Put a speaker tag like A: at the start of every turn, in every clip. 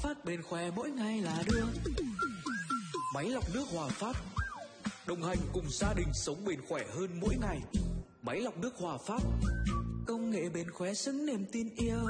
A: Phát bền khỏe mỗi ngày là được. Máy lọc nước Hòa Phát, đồng hành cùng gia đình sống bền khỏe hơn mỗi ngày. Máy lọc nước Hòa Phát, công nghệ bền khỏe xứng niềm tin yêu.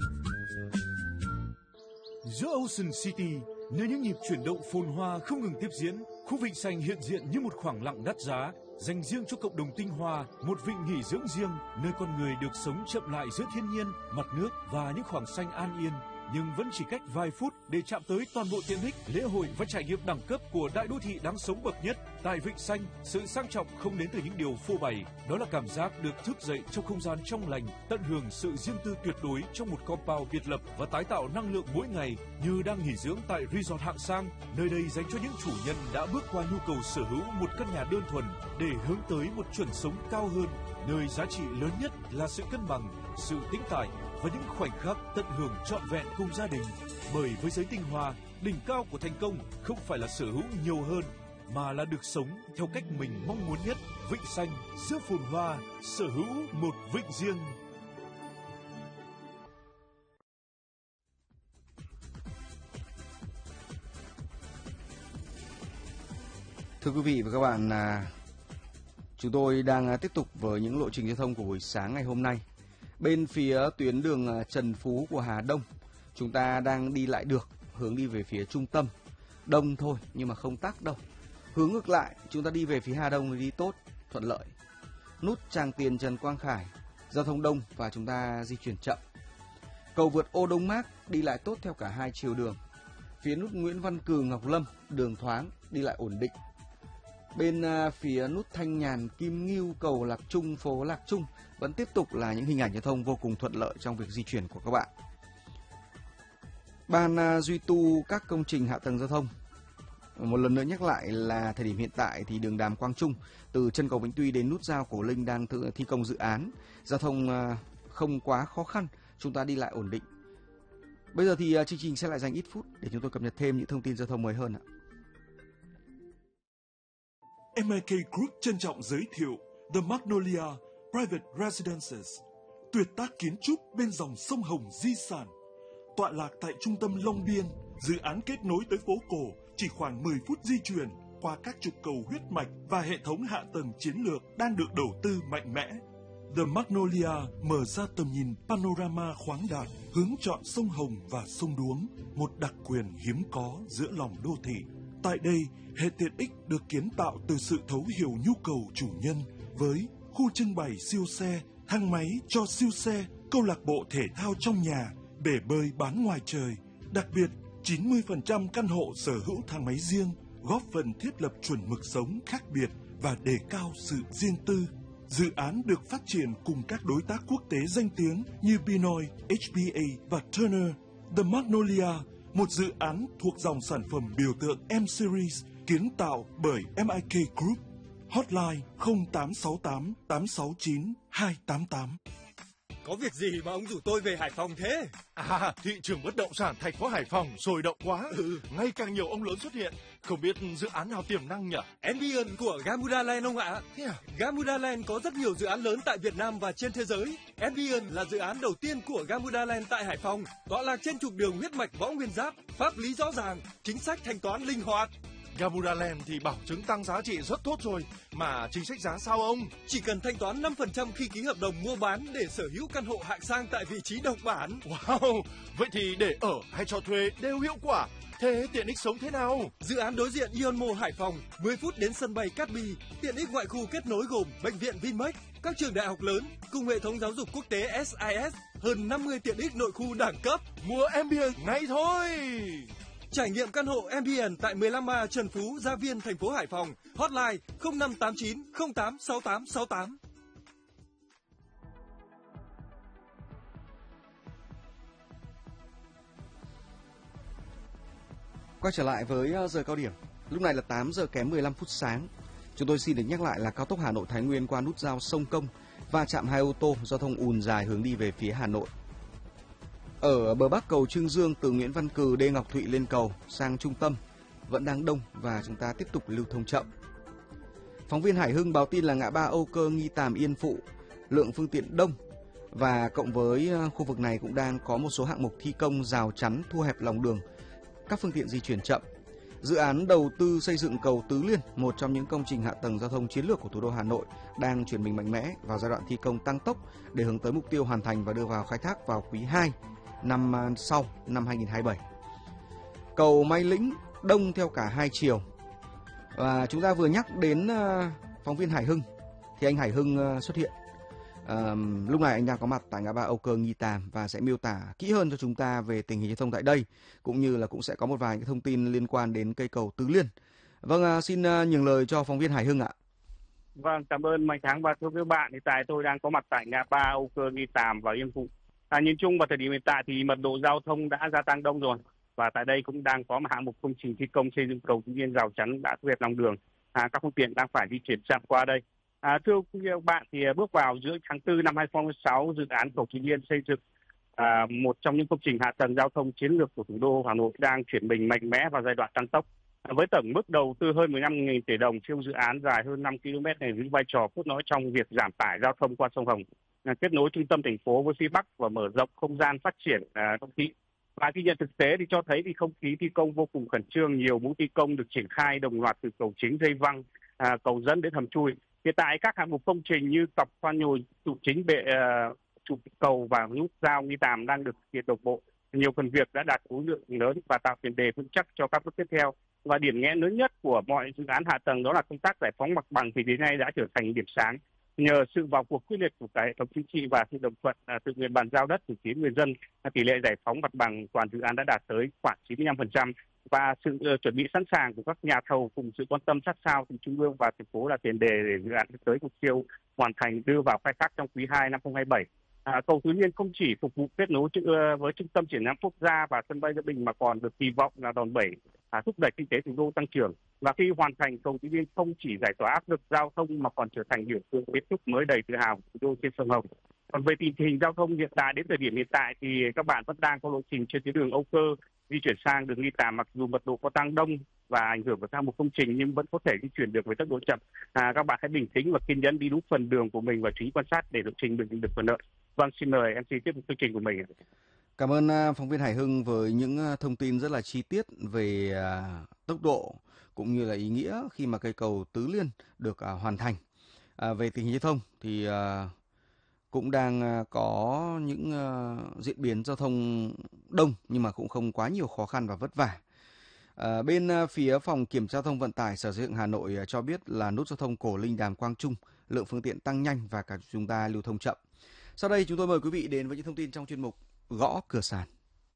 B: Giữa Ocean City, nơi những nhịp chuyển động phồn hoa không ngừng tiếp diễn, khu vịnh xanh hiện diện như một khoảng lặng đắt giá, dành riêng cho cộng đồng tinh hoa, một vịnh nghỉ dưỡng riêng, nơi con người được sống chậm lại giữa thiên nhiên, mặt nước và những khoảng xanh an yên. Nhưng vẫn chỉ cách vài phút để chạm tới toàn bộ tiện ích, lễ hội và trải nghiệm đẳng cấp của đại đô thị đáng sống bậc nhất. Tại Vịnh Xanh, sự sang trọng không đến từ những điều phô bày, đó là cảm giác được thức dậy trong không gian trong lành, tận hưởng sự riêng tư tuyệt đối trong một compound biệt lập và tái tạo năng lượng mỗi ngày như đang nghỉ dưỡng tại resort hạng sang. Nơi đây dành cho những chủ nhân đã bước qua nhu cầu sở hữu một căn nhà đơn thuần để hướng tới một chuẩn sống cao hơn, nơi giá trị lớn nhất là sự cân bằng, sự tĩnh tại và những khoảnh khắc tận hưởng trọn vẹn cùng gia đình. Bởi với giới tinh hoa, đỉnh cao của thành công không phải là sở hữu nhiều hơn, mà là được sống theo cách mình mong muốn nhất. Vịnh Xanh, giữa phồn hoa, sở hữu một vịnh riêng.
C: Thưa quý vị và các bạn, chúng tôi đang tiếp tục với những lộ trình giao thông của buổi sáng ngày hôm nay. Bên phía tuyến đường Trần Phú của Hà Đông, chúng ta đang đi lại được, hướng đi về phía trung tâm. Đông thôi, nhưng mà không tắc đâu. Hướng ngược lại, chúng ta đi về phía Hà Đông thì đi tốt, thuận lợi. Nút Tràng Tiền Trần Quang Khải, giao thông đông và chúng ta di chuyển chậm. Cầu vượt Ô Đông Mác đi lại tốt theo cả hai chiều đường. Phía nút Nguyễn Văn Cừ Ngọc Lâm, đường thoáng, đi lại ổn định. Bên phía nút Thanh Nhàn Kim Ngưu cầu Lạc Trung phố Lạc Trung vẫn tiếp tục là những hình ảnh giao thông vô cùng thuận lợi trong việc di chuyển của các bạn. Ban duy tu các công trình hạ tầng giao thông một lần nữa nhắc lại là thời điểm hiện tại thì đường Đàm Quang Trung từ chân cầu Vĩnh Tuy đến nút giao Cổ Linh đang thi công dự án, giao thông không quá khó khăn, chúng ta đi lại ổn định. Bây giờ thì chương trình sẽ lại dành ít phút để chúng tôi cập nhật thêm những thông tin giao thông mới hơn ạ.
D: MIK Group trân trọng giới thiệu The Magnolia Private Residences, tuyệt tác kiến trúc bên dòng sông Hồng di sản. Tọa lạc tại trung tâm Long Biên, dự án kết nối tới phố cổ chỉ khoảng 10 phút di chuyển qua các trục cầu huyết mạch và hệ thống hạ tầng chiến lược đang được đầu tư mạnh mẽ. The Magnolia mở ra tầm nhìn panorama khoáng đạt, hướng chọn sông Hồng và sông Đuống, một đặc quyền hiếm có giữa lòng đô thị. Tại đây, hệ tiện ích được kiến tạo từ sự thấu hiểu nhu cầu chủ nhân với khu trưng bày siêu xe, thang máy cho siêu xe, câu lạc bộ thể thao trong nhà, bể bơi bán ngoài trời. Đặc biệt, 90% căn hộ sở hữu thang máy riêng, góp phần thiết lập chuẩn mực sống khác biệt và đề cao sự riêng tư. Dự án được phát triển cùng các đối tác quốc tế danh tiếng như Binoy, HBA và Turner. The Magnolia, một dự án thuộc dòng sản phẩm biểu tượng M-Series kiến tạo bởi MIK Group. Hotline 0868 869 288.
E: Có việc gì mà ông rủ tôi về Hải Phòng thế?
B: Thị trường bất động sản thành phố Hải Phòng sôi động quá. Ngày càng nhiều ông lớn xuất hiện. Không biết dự án nào tiềm năng nhỉ?
E: Ambient của Gamuda Land ông ạ. Gamuda Land có rất nhiều dự án lớn tại Việt Nam và trên thế giới. Ambient là dự án đầu tiên của Gamuda Land tại Hải Phòng, tọa lạc trên trục đường huyết mạch Võ Nguyên Giáp, pháp lý rõ ràng, chính sách thanh toán linh hoạt.
B: Gamuda Land thì bảo chứng tăng giá trị rất tốt rồi, mà chính sách giá sao ông?
E: Chỉ cần thanh toán 5% khi ký hợp đồng mua bán để sở hữu căn hộ hạng sang tại vị trí độc bản.
B: Wow, vậy thì để ở hay cho thuê đều hiệu quả. Thế tiện ích sống thế nào?
E: Dự án đối diện Ion Mall Hải Phòng, 10 phút đến sân bay Cát Bi. Tiện ích ngoại khu kết nối gồm bệnh viện Vinmec, các trường đại học lớn cùng hệ thống giáo dục quốc tế SIS, hơn 50 tiện ích nội khu đẳng cấp.
B: Mua Ambient ngay thôi.
E: Trải nghiệm căn hộ Ambient tại 15A Trần Phú, Gia Viên, thành phố Hải Phòng. Hotline 0589 086868.
C: Quay trở lại với giờ cao điểm. Lúc này là 8 giờ kém 15 phút sáng. Chúng tôi xin được nhắc lại là cao tốc Hà Nội Thái Nguyên qua nút giao Sông Công va chạm hai ô tô, giao thông ùn dài hướng đi về phía Hà Nội. Ở bờ Bắc cầu Trương Dương từ Nguyễn Văn Cừ, Đê Ngọc Thụy lên cầu sang trung tâm vẫn đang đông và chúng ta tiếp tục lưu thông chậm. Phóng viên Hải Hưng báo tin là ngã ba Âu Cơ, Nghi Tàm, Yên Phụ lượng phương tiện đông và cộng với khu vực này cũng đang có một số hạng mục thi công rào chắn thu hẹp lòng đường các phương tiện di chuyển chậm. Dự án đầu tư xây dựng cầu Tứ Liên, một trong những công trình hạ tầng giao thông chiến lược của thủ đô Hà Nội, đang chuyển mình mạnh mẽ vào giai đoạn thi công tăng tốc để hướng tới mục tiêu hoàn thành và đưa vào khai thác vào quý 2 năm sau, năm 2027. Cầu Mai Lĩnh đông theo cả hai chiều. Và chúng ta vừa nhắc đến phóng viên Hải Hưng, thì anh Hải Hưng xuất hiện. Lúc này anh đang có mặt tại ngã ba Âu Cơ Nghi Tàm và sẽ miêu tả kỹ hơn cho chúng ta về tình hình giao thông tại đây, cũng như là cũng sẽ có một vài cái thông tin liên quan đến cây cầu Tứ Liên. Vâng, xin nhường lời cho phóng viên Hải Hưng ạ.
F: Vâng, cảm ơn Mạnh Thắng và thưa các bạn. Hiện tại tôi đang có mặt tại ngã ba Âu Cơ Nghi Tàm và Yên Phụ. Nhìn chung vào thời điểm hiện tại thì mật độ giao thông đã gia tăng đông rồi, và tại đây cũng đang có một hạng mục công trình thi công xây dựng cầu Tứ Liên rào chắn đã thu hẹp lòng đường. Các phương tiện đang phải di chuyển chậm qua đây. Thưa các bạn, thì bước vào giữa tháng 4 năm 2016, dự án cầu Tứ Liên xây dựng một trong những công trình hạ tầng giao thông chiến lược của thủ đô Hà Nội đang chuyển mình mạnh mẽ vào giai đoạn tăng tốc. Với tổng mức đầu tư hơn 15.000 tỷ đồng, siêu dự án dài hơn 5 km này giữ vai trò cốt lõi trong việc giảm tải giao thông qua sông Hồng, kết nối trung tâm thành phố với phía Bắc và mở rộng không gian phát triển đô thị. Và ghi nhận thực tế thì cho thấy thì không khí thi công vô cùng khẩn trương, nhiều mũi thi công được triển khai đồng loạt từ cầu chính dây văng, cầu dẫn đến hầm chui. Hiện tại các hạng mục công trình như cọc khoan nhồi, trụ chính bệ trụ cầu và nút giao Nghi Tàm đang được thực hiện đồng bộ. Nhiều phần việc đã đạt khối lượng lớn và tạo tiền đề vững chắc cho các bước tiếp theo. Và điểm nghẽn lớn nhất của mọi dự án hạ tầng đó là công tác giải phóng mặt bằng, thì đến nay đã trở thành điểm sáng. Nhờ sự vào cuộc quyết liệt của cả hệ thống chính trị và sự đồng thuận tự nguyện bàn giao đất từ phía người dân, tỷ lệ giải phóng mặt bằng toàn dự án đã đạt tới khoảng 95%. Và sự chuẩn bị sẵn sàng của các nhà thầu cùng sự quan tâm sát sao từ trung ương và thành phố là tiền đề để dự án tới mục tiêu hoàn thành đưa vào khai thác trong quý 2 năm 2027. Cầu Tứ Liên không chỉ phục vụ kết nối với trung tâm triển lãm quốc gia và sân bay Gia Bình mà còn được kỳ vọng là đòn bẩy thúc đẩy kinh tế thủ đô tăng trưởng. Và khi hoàn thành, cầu Tứ Liên không chỉ giải tỏa áp lực giao thông mà còn trở thành biểu tượng kiến trúc mới đầy tự hào của thủ đô trên sông Hồng. Còn về tình hình giao thông hiện tại, đến thời điểm hiện tại thì các bạn vẫn đang có lộ trình trên tuyến đường Âu Cơ di chuyển sang đường Nghi Tàm, mặc dù mật độ có tăng đông và ảnh hưởng của một công trình nhưng vẫn có thể di chuyển được với tốc độ chậm. Các bạn hãy bình tĩnh và kiên nhẫn đi đúng phần đường của mình và chú ý quan sát để lộ trình mình được thuận lợi. Vâng, xin mời MC tiếp tục chương trình của mình.
C: Cảm ơn phóng viên Hải Hưng với những thông tin rất là chi tiết về tốc độ cũng như là ý nghĩa khi mà cây cầu Tứ Liên được hoàn thành. Về tình hình giao thông thì cũng đang có những diễn biến giao thông đông nhưng mà cũng không quá nhiều khó khăn và vất vả. Bên phía phòng kiểm tra giao thông vận tải Sở Xây dựng Hà Nội cho biết là nút giao thông Cổ Linh Đàm Quang Trung lượng phương tiện tăng nhanh và cả chúng ta lưu thông chậm. Sau đây chúng tôi mời quý vị đến với những thông tin trong chuyên mục Gõ Cửa Sàn.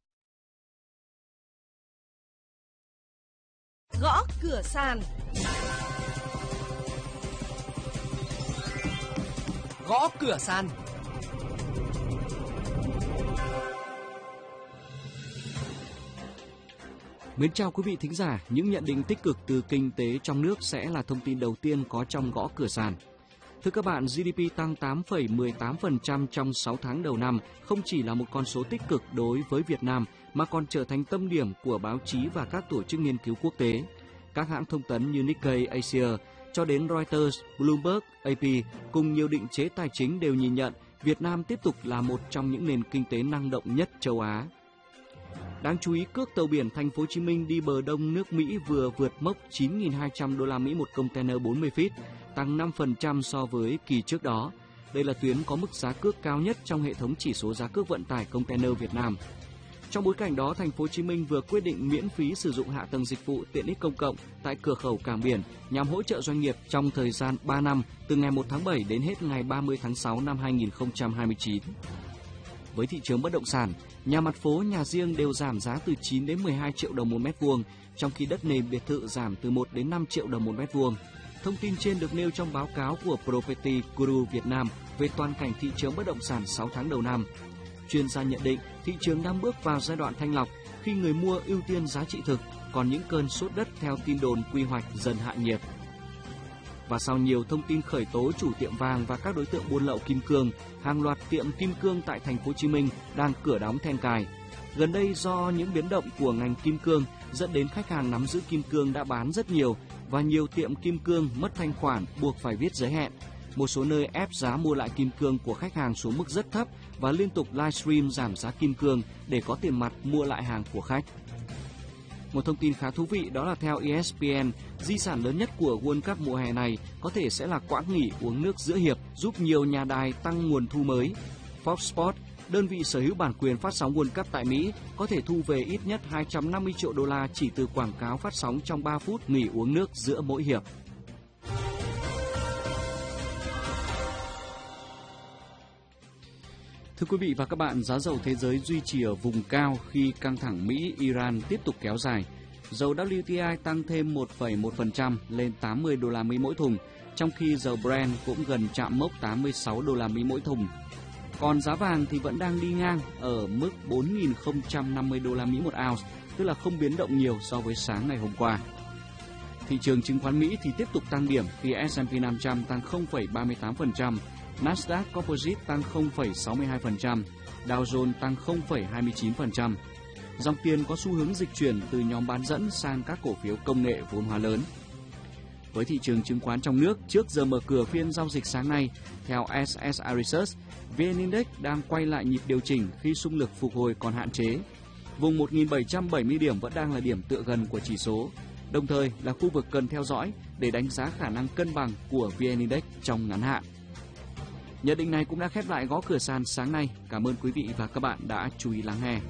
G: Gõ Cửa Sàn.
A: Gõ Cửa Sàn. Mến chào quý vị thính giả, những nhận định tích cực từ kinh tế trong nước sẽ là thông tin đầu tiên có trong Gõ Cửa Sàn. Thưa các bạn, GDP tăng 8,18% trong 6 tháng đầu năm không chỉ là một con số tích cực đối với Việt Nam mà còn trở thành tâm điểm của báo chí và các tổ chức nghiên cứu quốc tế. Các hãng thông tấn như Nikkei Asia cho đến Reuters, Bloomberg, AP cùng nhiều định chế tài chính đều nhìn nhận Việt Nam tiếp tục là một trong những nền kinh tế năng động nhất châu Á. Đáng chú ý, cước tàu biển Thành phố Hồ Chí Minh đi bờ đông nước Mỹ vừa vượt mốc 9.200 đô la Mỹ một container 40 feet, tăng 5% so với kỳ trước đó. Đây là tuyến có mức giá cước cao nhất trong hệ thống chỉ số giá cước vận tải container Việt Nam. Trong bối cảnh đó, Thành phố Hồ Chí Minh vừa quyết định miễn phí sử dụng hạ tầng dịch vụ tiện ích công cộng tại cửa khẩu cảng biển nhằm hỗ trợ doanh nghiệp trong thời gian 3 năm từ ngày 1 tháng 7 đến hết ngày 30 tháng 6 năm 2029. Với thị trường bất động sản, nhà mặt phố, nhà riêng đều giảm giá từ 9 đến 12 triệu đồng một mét vuông, trong khi đất nền biệt thự giảm từ 1 đến 5 triệu đồng một mét vuông. Thông tin trên được nêu trong báo cáo của Property Guru Việt Nam về toàn cảnh thị trường bất động sản 6 tháng đầu năm. Chuyên gia nhận định thị trường đang bước vào giai đoạn thanh lọc khi người mua ưu tiên giá trị thực, còn những cơn sốt đất theo tin đồn quy hoạch dần hạ nhiệt. Và sau nhiều thông tin khởi tố chủ tiệm vàng và các đối tượng buôn lậu kim cương, hàng loạt tiệm kim cương tại Thành phố Hồ Chí Minh đang cửa đóng then cài. Gần đây do những biến động của ngành kim cương dẫn đến khách hàng nắm giữ kim cương đã bán rất nhiều và nhiều tiệm kim cương mất thanh khoản buộc phải viết giới hẹn. Một số nơi ép giá mua lại kim cương của khách hàng xuống mức rất thấp và liên tục livestream giảm giá kim cương để có tiền mặt mua lại hàng của khách.
H: Một thông tin khá thú vị đó là theo ESPN, di sản lớn nhất của World Cup mùa hè này có thể sẽ là quãng nghỉ uống nước giữa hiệp, giúp nhiều nhà đài tăng nguồn thu mới. Fox Sports, đơn vị sở hữu bản quyền phát sóng World Cup tại Mỹ, có thể thu về ít nhất 250 triệu đô la chỉ từ quảng cáo phát sóng trong 3 phút nghỉ uống nước giữa mỗi hiệp. Thưa quý vị và các bạn, giá dầu thế giới duy trì ở vùng cao khi căng thẳng Mỹ-Iran tiếp tục kéo dài. Dầu WTI tăng thêm 1,1% lên 80 đô la Mỹ mỗi thùng, trong khi dầu Brent cũng gần chạm mốc 86 đô la Mỹ mỗi thùng. Còn giá vàng thì vẫn đang đi ngang ở mức 4.050 đô la Mỹ một ounce, tức là không biến động nhiều so với sáng ngày hôm qua. Thị trường chứng khoán Mỹ thì tiếp tục tăng điểm khi S&P 500 tăng 0,38%, Nasdaq Composite tăng 0,62%, Dow Jones tăng 0,29%. Dòng tiền có xu hướng dịch chuyển từ nhóm bán dẫn sang các cổ phiếu công nghệ vốn hóa lớn. Với thị trường chứng khoán trong nước, trước giờ mở cửa phiên giao dịch sáng nay, theo SSI Research, VN Index đang quay lại nhịp điều chỉnh khi xung lực phục hồi còn hạn chế. Vùng 1.770 điểm vẫn đang là điểm tựa gần của chỉ số, đồng thời là khu vực cần theo dõi để đánh giá khả năng cân bằng của VN Index trong ngắn hạn. Nhận định này cũng đã khép lại gõ cửa sàn sáng nay. Cảm ơn quý vị và các bạn đã chú ý lắng nghe.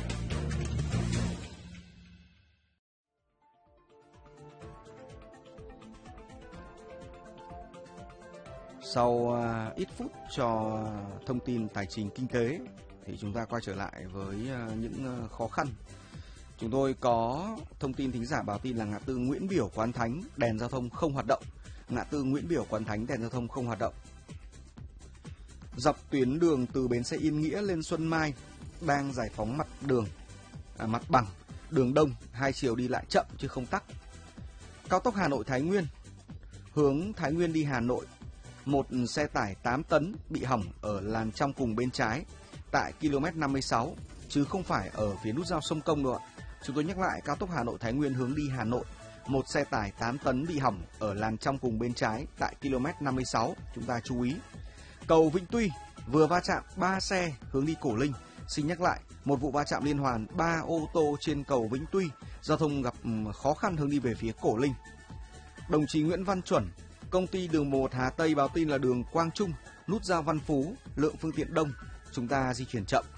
C: Sau ít phút cho thông tin tài chính kinh tế thì chúng ta quay trở lại với những khó khăn. Chúng tôi có thông tin thính giả báo tin là ngã tư Nguyễn Biểu Quán Thánh đèn giao thông không hoạt động. Ngã tư Nguyễn Biểu Quán Thánh đèn giao thông không hoạt động. Dọc tuyến đường từ bến xe Yên Nghĩa lên Xuân Mai đang giải phóng mặt bằng, đường đông, hai chiều đi lại chậm chứ không tắc. Cao tốc Hà Nội Thái Nguyên, hướng Thái Nguyên đi Hà Nội, một xe tải 8 tấn bị hỏng ở làn trong cùng bên trái tại km 56 chứ không phải ở phía nút giao Sông Công đâu ạ. Chúng tôi nhắc lại, cao tốc Hà Nội Thái Nguyên hướng đi Hà Nội, một xe tải 8 tấn bị hỏng ở làn trong cùng bên trái tại km 56, chúng ta chú ý. Cầu Vĩnh Tuy vừa va chạm 3 xe hướng đi Cổ Linh. Xin nhắc lại, một vụ va chạm liên hoàn 3 ô tô trên cầu Vĩnh Tuy, giao thông gặp khó khăn hướng đi về phía Cổ Linh. Đồng chí Nguyễn Văn Chuẩn, công ty đường 1 Hà Tây báo tin là đường Quang Trung, nút giao Văn Phú, lượng phương tiện đông, chúng ta di chuyển chậm.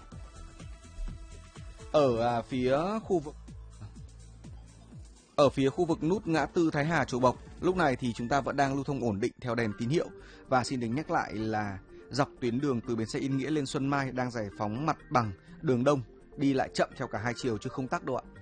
C: Ở phía khu vực nút ngã tư Thái Hà Chùa Bộc, lúc này thì chúng ta vẫn đang lưu thông ổn định theo đèn tín hiệu. Và xin được nhắc lại là dọc tuyến đường từ bến xe Yên Nghĩa lên Xuân Mai đang giải phóng mặt bằng, đường đông, đi lại chậm theo cả hai chiều chứ không tắc đâu ạ.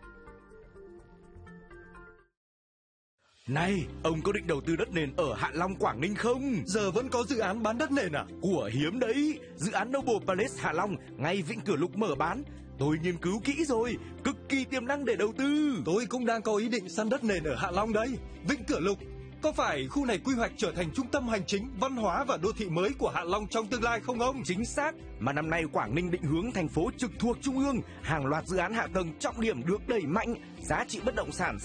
I: Này, ông có định đầu tư đất nền ở Hạ Long, Quảng Ninh không?
E: Giờ vẫn có dự án bán đất nền à?
I: Của hiếm đấy, dự án Noble Palace Hạ Long ngay Vĩnh Cửa Lục mở bán. Tôi nghiên cứu kỹ rồi, cực kỳ tiềm năng để đầu tư.
E: Tôi cũng đang có ý định săn đất nền ở Hạ Long đấy. Vĩnh Cửa Lục, có phải khu này quy hoạch trở thành trung tâm hành chính, văn hóa và đô thị mới của Hạ Long trong tương lai không ông?
I: Chính xác, mà năm nay Quảng Ninh định hướng thành phố trực thuộc Trung ương, hàng loạt dự án hạ tầng trọng điểm được đẩy mạnh, giá trị bất động sản